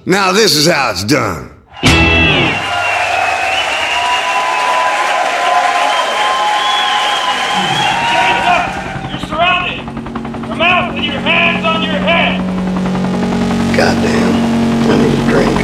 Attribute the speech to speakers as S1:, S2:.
S1: Now this is how it's done.
S2: You're surrounded. Come out with your hands on your head.
S1: Goddamn, I need a drink.